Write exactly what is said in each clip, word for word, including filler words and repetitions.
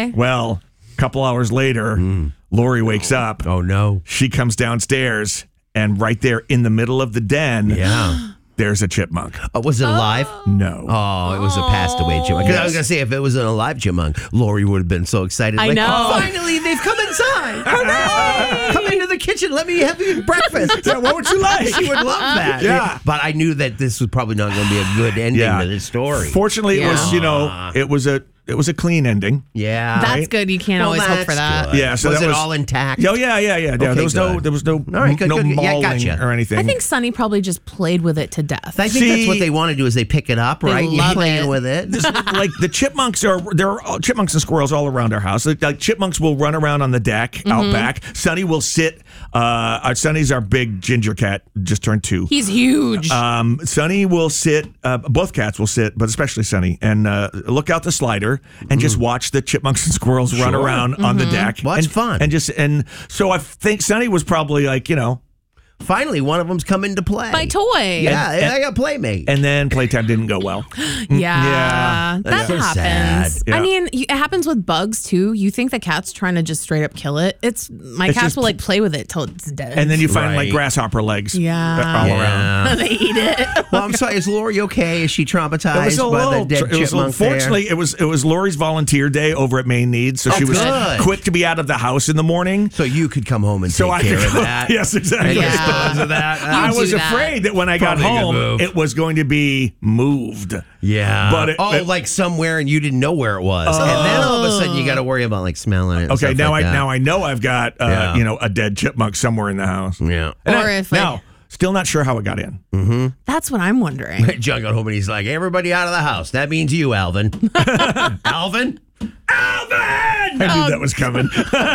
Okay. Well, a couple hours later, mm. Lori wakes up. Oh, no. She comes downstairs, and right there in the middle of the den, yeah. there's a chipmunk. Oh, was it alive? Oh. No. Oh, it was a passed away chipmunk. Because I was going to say, if it was an alive chipmunk, Lori would have been so excited. I like, know. Oh, finally, they've come inside. Hooray! Come into the kitchen. Let me have you breakfast. Yeah, what would you like? She would love that. Yeah. But I knew that this was probably not going to be a good ending yeah. to this story. Fortunately, Yeah. it was, you know, it was a it was a clean ending. Yeah. That's right? good. You can't Well, always hope that's for that. good. Yeah, so was that it was- all intact? Oh yeah, yeah, yeah. Okay, there was no good. there was no All right, good, no good, good. Yeah, mauling gotcha. or anything. I think Sonny probably just played with it to death. I think See- that's what they want to do is they pick it up, They right? love You're playing it. with it. This- like the chipmunks are there are chipmunks and squirrels all around our house. Like, like chipmunks will run around on the deck Mm-hmm. out back. Sonny will sit. Uh, our Sonny's our big ginger cat, just turned two. He's huge. Um, Sonny will sit. Uh, both cats will sit, but especially Sonny, and uh, look out the slider and just watch the chipmunks and squirrels run Sure. around on the deck. Well, that's and, fun. And just and so I think Sonny was probably like you know. Finally, one of them's come into play. My toy. Yeah, And- I got a playmate. And then playtime didn't go well. Yeah, Yeah. that That's so happens. sad. Yeah. I mean, y- it happens with bugs too. You think the cat's trying to just straight up kill it? It's my It's cats just- will like play with it till it's dead. And then you find Right. like grasshopper legs. Yeah. all Yeah. around. they eat it. Well, I'm sorry. Is Lori okay? Is she It was traumatized a by little. the dead It was a little chipmunk there? fortunately, it was it was Lori's volunteer day over at Maine Needs, so Oh, she was good. quick to be out of the house in the morning. So you could come home and So take I care could of go- that. yes, exactly. And Yeah. dispose of that. I do was that. afraid that when I got Probably a good home, move. it was going to be moved. Yeah. But it- oh, it- like somewhere and you didn't know where it was. and then all of a sudden you got to worry about like smelling it. and Okay, stuff now like I that. now I know I've got uh, Yeah. you know a dead chipmunk somewhere in the house. Yeah. And Or I- if, like- now still not sure how it got in. That's what I'm wondering. John got home and he's like, everybody out of the house. That means you, Alvin. Alvin? I knew that was coming.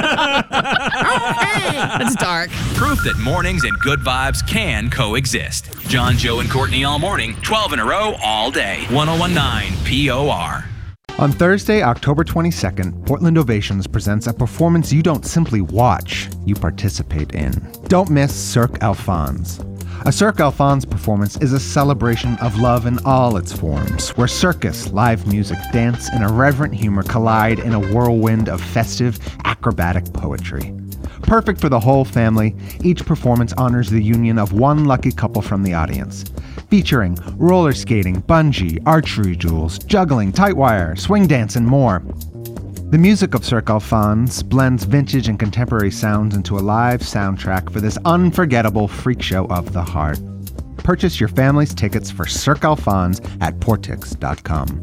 It's dark. Proof that mornings and good vibes can coexist. John, Joe, and Courtney all morning, twelve in a row, all day. one oh one point nine P O R. On Thursday, October twenty-second, Portland Ovations presents a performance you don't simply watch, you participate in. Don't miss Cirque Alphonse. A Cirque Alphonse performance is a celebration of love in all its forms, where circus, live music, dance, and irreverent humor collide in a whirlwind of festive, acrobatic poetry. Perfect for the whole family, each performance honors the union of one lucky couple from the audience. Featuring roller skating, bungee, archery duels, juggling, tight wire, swing dance, and more. The music of Cirque Alphonse blends vintage and contemporary sounds into a live soundtrack for this unforgettable freak show of the heart. Purchase your family's tickets for Cirque Alphonse at portix dot com.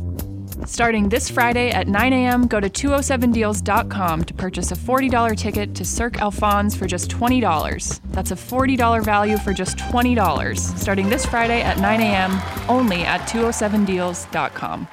Starting this Friday at nine a.m., go to two oh seven deals dot com to purchase a forty dollars ticket to Cirque Alphonse for just twenty dollars. That's a forty dollars value for just twenty dollars. Starting this Friday at nine a.m., only at two oh seven deals dot com.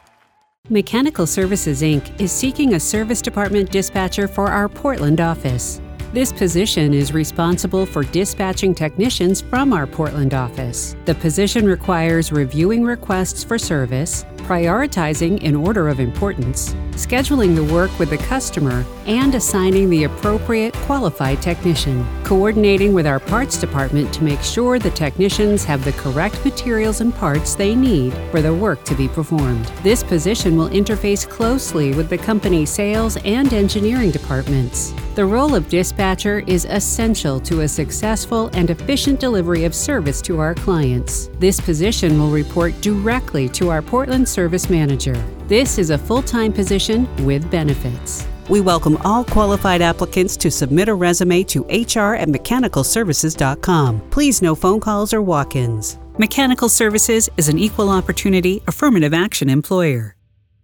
Mechanical Services, Incorporated is seeking a service department dispatcher for our Portland office. This position is responsible for dispatching technicians from our Portland office. The position requires reviewing requests for service, prioritizing in order of importance, scheduling the work with the customer, and assigning the appropriate qualified technician, coordinating with our parts department to make sure the technicians have the correct materials and parts they need for the work to be performed. This position will interface closely with the company's sales and engineering departments. The role of dispatcher is essential to a successful and efficient delivery of service to our clients. This position will report directly to our Portland Service Manager. This is a full-time position with benefits. We welcome all qualified applicants to submit a resume to H R at mechanical services dot com. Please no phone calls or walk-ins. Mechanical Services is an equal opportunity affirmative action employer.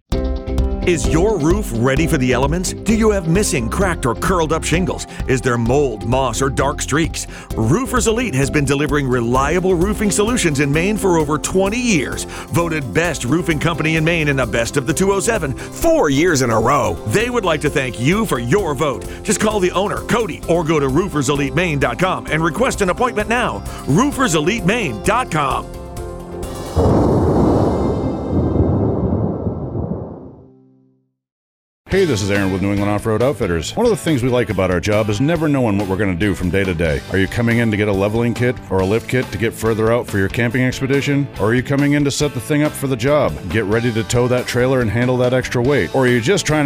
Is your roof ready for the elements? Do you have missing, cracked, or curled up shingles? Is there mold, moss, or dark streaks? Roofers Elite has been delivering reliable roofing solutions in Maine for over twenty years. Voted best roofing company in Maine in the best of the two oh seven, four years in a row. They would like to thank you for your vote. Just call the owner, Cody, or go to roofers elite maine dot com and request an appointment now. roofers elite maine dot com. Hey, this is Aaron with New England Off-Road Outfitters. One of the things we like about our job is never knowing what we're going to do from day to day. Are you coming in to get a leveling kit or a lift kit to get further out for your camping expedition? Or are you coming in to set the thing up for the job, get ready to tow that trailer and handle that extra weight? Or are you just trying to